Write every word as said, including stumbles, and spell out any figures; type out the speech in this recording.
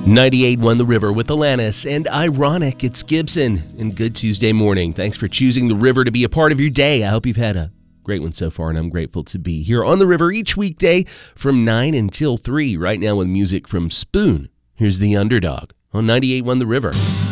ninety-eight one The River with Alanis, and ironic, it's Gibson. And good Tuesday morning. Thanks for choosing The River to be a part of your day. I hope you've had a great one so far, and I'm grateful to be here on The River each weekday from nine until three. Right now with music from Spoon. Here's The Underdog on ninety-eight one The River.